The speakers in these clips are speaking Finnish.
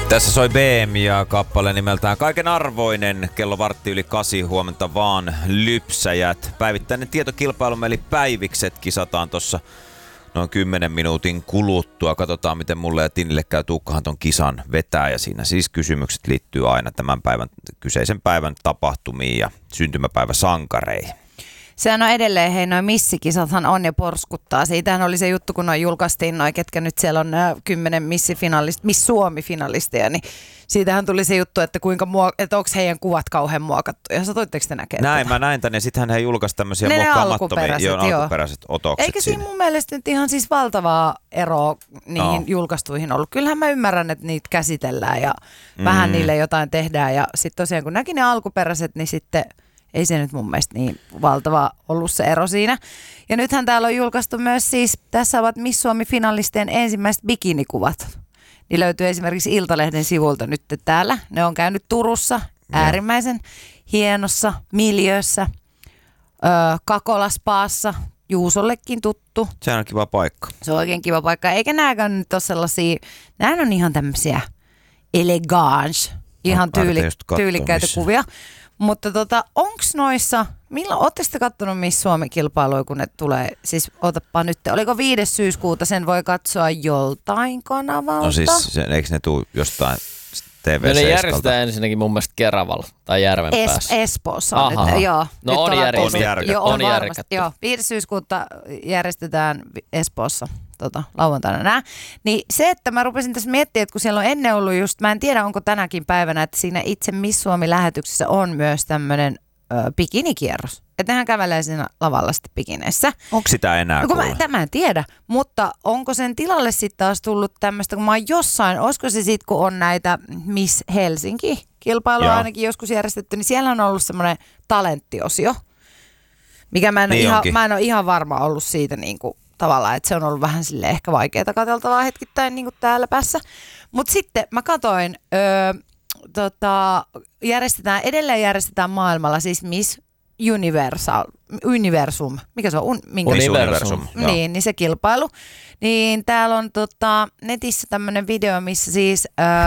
Tässä soi BM ja kappale nimeltään Kaiken arvoinen. Kello 7:15 huomenta vaan lypsäjät. Päivittäinen tietokilpailumme eli päivikset kisataan tossa noin 10 minuutin kuluttua. Katsotaan miten mulle ja Tinille käy. Tuukkahan ton kisan vetää ja siinä siis kysymykset liittyy aina tämän kyseisen päivän tapahtumiin ja syntymäpäiväsankareihin. Sehän on edelleen, hei noin missikisathan on ja porskuttaa. Siitähän oli se juttu, kun noin julkaistiin noin, ketkä nyt siellä on 10 Miss Suomi-finalisteja, niin siitähän tuli se juttu, että että onko heidän kuvat kauhean muokattuja. Satoitteko te näkemään? Mä näin tänne ja sittenhän he julkaisi tämmöisiä muokkaamattomia alkuperäiset otokset. Eikä siinä mun mielestä nyt ihan siis valtavaa eroa niihin julkaistuihin ollut. Kyllähän mä ymmärrän, että niitä käsitellään ja vähän niille jotain tehdään ja sitten tosiaan kun näki ne alkuperäiset, niin sitten ei se nyt mun mielestä niin valtava ollut se ero siinä. Ja nythän täällä on julkaistu myös siis, tässä ovat Miss Suomi-finalistien ensimmäiset bikinikuvat. Niin löytyy esimerkiksi Iltalehden sivulta nyt täällä. Ne on käynyt Turussa, äärimmäisen hienossa miljöössä, Kakolaspaassa, Juusollekin tuttu. Se on kiva paikka. Se on oikein kiva paikka. Eikä nääkään nyt ole sellaisia, nämä on ihan tämmöisiä elegance, ihan tyylikkäitä kuvia. Mutta onks noissa, milloin, ootteko te kattonut Miss Suomi-kilpailuja, kun ne tulee, siis otapa nyt, oliko 5. syyskuuta, sen voi katsoa joltain kanavalta? No siis, eikö ne tule jostain TV7? Ne järjestetään ensinnäkin mun mielestä Keravalla tai Järvenpäässä. Espoossa on nyt, joo. No nyt on järjestetty. On järjestetty. Joo, 5. syyskuuta järjestetään Espoossa. Lauantaina nää. Niin se, että mä rupesin tässä miettimään, että kun siellä on ennen ollut just, mä en tiedä onko tänäkin päivänä, että siinä itse Miss Suomi-lähetyksessä on myös tämmöinen bikinikierros. Että nehän kävelee siinä lavalla sitten bikineissä. Onko sitä enää mä en tiedä, mutta onko sen tilalle sitten taas tullut tämmöistä, kun mä oon jossain, olisiko se sitten kun on näitä Miss Helsinki-kilpailuja ainakin joskus järjestetty, niin siellä on ollut semmoinen talenttiosio, mikä mä en ole ihan varma ollut siitä niinku tavallaan, että se on ollut vähän sille ehkä vaikeaa katseltavaa hetkittäin niin kuin täällä päässä. Mutta sitten mä katoin, edelleen järjestetään maailmalla siis Miss Universum. Mikä se on? Universum. Niin se kilpailu. Niin täällä on netissä tämmöinen video, missä siis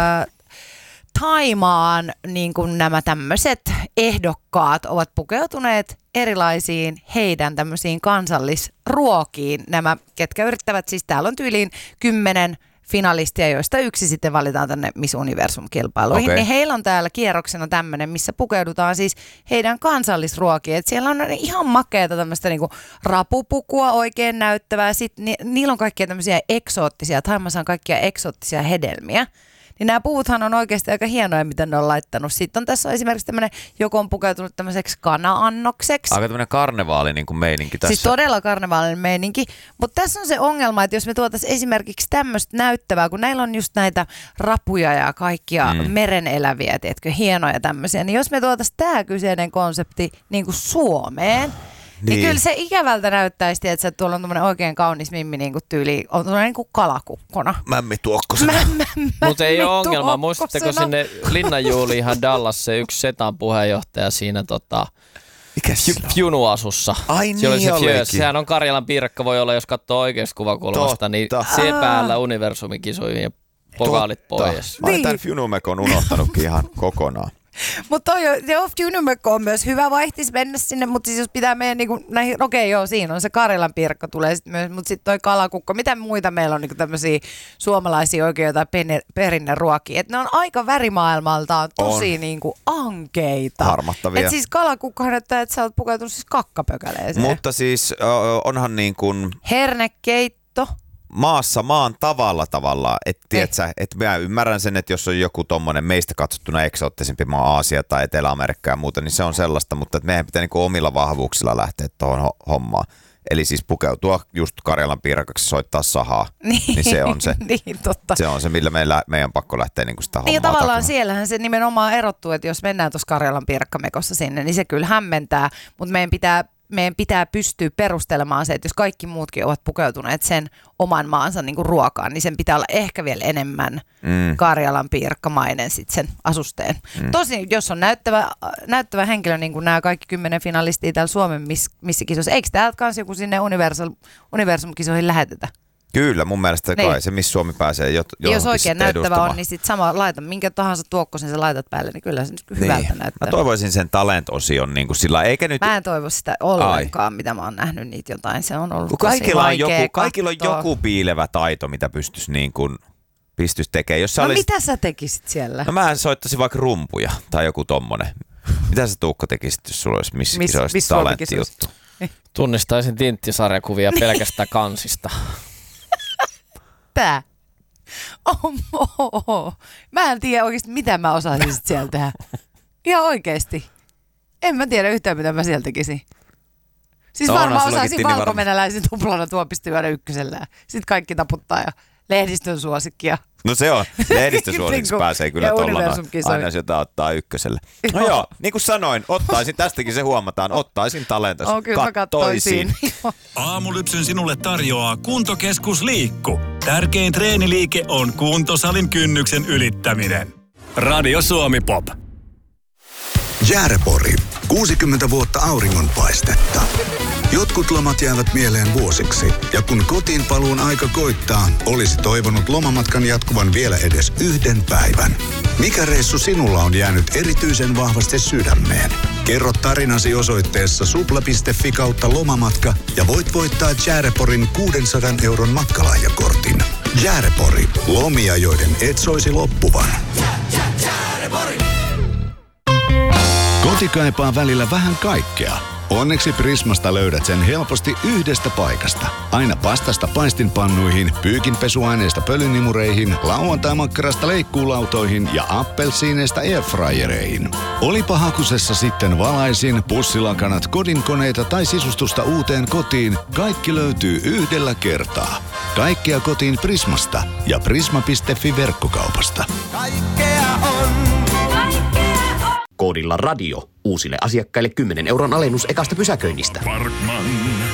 Thaimaan niin kuin nämä tämmöiset ehdokkaat ovat pukeutuneet erilaisiin heidän tämmöisiin kansallisruokiin. Nämä, ketkä yrittävät, siis täällä on tyyliin 10 finalistia, joista yksi sitten valitaan tänne Miss Universum-kilpailuihin. Okay. Niin heillä on täällä kierroksena tämmöinen, missä pukeudutaan siis heidän kansallisruokiin. Et siellä on ihan makeata tämmöistä niinku rapupukua oikein näyttävää. Sitten niillä on kaikkia tämmöisiä eksoottisia, Thaimaassa on kaikkia eksoottisia hedelmiä. Niin nämä puuthan on oikeasti aika hienoja, miten ne on laittanut. Sitten tässä on esimerkiksi tämmöinen, joku on pukeutunut tämmöiseksi kana-annokseksi. Aika tämmöinen karnevaali niin kuin meininki tässä. Siis todella karnevaalinen meininki. Mutta tässä on se ongelma, että jos me tuotaisiin esimerkiksi tämmöistä näyttävää, kun näillä on just näitä rapuja ja kaikkia mereneläviä, tiedätkö, hienoja tämmöisiä, niin jos me tuotaisiin tämä kyseinen konsepti niin kuin Suomeen, niin kyllä se ikävältä näyttäisi, että tuolla on tämmöinen oikein kaunis mimmi niin kuin tyyli, on tämmöinen niin kuin kalakukkona. Mämmituokkosena. Mutta ei ole ongelma. Muistatteko sinne Linnanjuhliinhan Dallas se yksi Setan puheenjohtaja siinä Fjunuasussa. Ai niin olikin. Sehän on Karjalan piirakka, voi olla, jos katsoo oikeasta kuvakulmasta, niin se päällä Universumin kisoihin ja pokaalit pois. Mä olen tämän Fjunumekon unohtanutkin ihan kokonaan. Mutta Junumekko on myös hyvä vaihtis mennä sinne, mutta siis jos pitää meidän niinku näihin, siinä on se Karjalan piirakka tulee sitten myös, mutta sitten toi kalakukko, mitä muita meillä on niinku tämmöisiä suomalaisia oikein jotain perinneruokia, että ne on aika värimaailmaltaan tosi niinku ankeita. Harmattavia. Et siis kalakukko näyttää, että sä oot pukeutunut siis kakkapökäleeseen. Mutta siis onhan niin kuin hernekeitto. Maassa maan tavallaan, että tiedätkö, että mä ymmärrän sen, että jos on joku tommonen meistä katsottuna eksoottisempi maa Aasia tai Etelä-Amerikka ja muuta, niin se on sellaista, mutta että meidän pitää niinku omilla vahvuuksilla lähteä tuohon hommaan. Eli siis pukeutua just Karjalan piirakaksi, soittaa sahaa, niin se on se. Niin, totta. Se on se, millä meidän pakko lähteä niinku sitä hommaa niin, ja tavallaan takana. Siellähän se nimenomaan erottuu, että jos mennään tuossa Karjalan piirakkamekossa sinne, niin se kyllä hämmentää, mutta meidän pitää pystyä perustelemaan se, että jos kaikki muutkin ovat pukeutuneet sen oman maansa niin kuin ruokaan, niin sen pitää olla ehkä vielä enemmän Karjalan piirakkamainen sitten sen asusteen. Tosin, jos on näyttävä henkilö, niin kuin nämä kaikki 10 finalistia täällä Suomen missikisoissa, eikö täältä kanssa joku sinne Universum-kisoihin lähetetä? Kyllä, mun mielestä kai se, missä Suomi pääsee jos oikein näyttävä edustamaan. on, niin sit sama laita, minkä tahansa tuokkosen sä laitat päälle, niin kyllä se hyvältä näyttää. Mä toivoisin sen talent-osion niin kuin sillä, eikä nyt... Mä en toivo sitä ollenkaan, mitä mä oon nähnyt niitä jotain. Se on ollut kaikilla on joku piilevä taito, mitä pystyisi tekemään. Jos no mitä sä tekisit siellä? No mä soittaisin vaikka rumpuja tai joku tommonen. Mitä sä Tuukko tekisit, jos sulla olisi missä talenttijuttu? Tunnistaisin tinttisarjakuvia pelkästään kansista. Tää? Mä en tiedä oikeasti, mitä mä osaisin siellä tehdä. Ihan oikeesti. En mä tiedä yhtään, mitä mä siellä tekisin. Siis varmaan osaisin valkovenäläisen tuplana tuopistyödä ykkösellä. Sitten kaikki taputtaa ja lehdistön suosikkia. No se on. Lehdistösuosikiksi pääsee kyllä tollana. Aina jos jotain ottaa ykköselle. No joo, niin kuin sanoin, ottaisin, tästäkin se huomataan, ottaisin talentos. Kattoisin. Aamulypsyn sinulle tarjoaa Kuntokeskus Liikku. Tärkein treeniliike on kuntosalin kynnyksen ylittäminen. Radio Suomi Pop. Jäärepori. 60 vuotta auringonpaistetta. Jotkut lomat jäävät mieleen vuosiksi, ja kun kotiin paluun aika koittaa, olisi toivonut lomamatkan jatkuvan vielä edes yhden päivän. Mikä reissu sinulla on jäänyt erityisen vahvasti sydämeen? Kerro tarinasi osoitteessa supla.fi/lomamatka ja voit voittaa Jääreporin 600 € matkalahjakortin. Jäärepori. Lomia, joiden et soisi loppuvan. Koti kaipaa välillä vähän kaikkea. Onneksi Prismasta löydät sen helposti yhdestä paikasta. Aina pastasta paistinpannuihin, pyykinpesuaineista pölynimureihin, lauantai-makkarasta leikkuulautoihin ja appelsiineista airfryereihin. Olipa hakusessa sitten valaisin, pussilakanat, kodinkoneita tai sisustusta uuteen kotiin, kaikki löytyy yhdellä kertaa. Kaikkea kotiin Prismasta ja prisma.fi-verkkokaupasta. Kaikkea on. Koodilla radio. Uusille asiakkaille 10 € alennus ekasta pysäköinnistä. Parkman.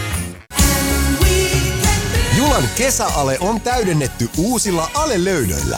Julan kesäale on täydennetty uusilla alelöydöillä.